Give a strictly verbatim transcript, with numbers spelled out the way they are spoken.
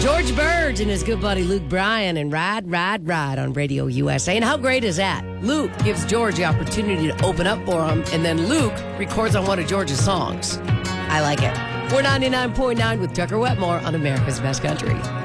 George Burge and his good buddy Luke Bryan and Ride, Ride, Ride on Radio U S A. And how great is that? Luke gives George the opportunity to open up for him, and then Luke records on one of George's songs. I like it. four ninety-nine point nine with Tucker Wetmore on America's Best Country.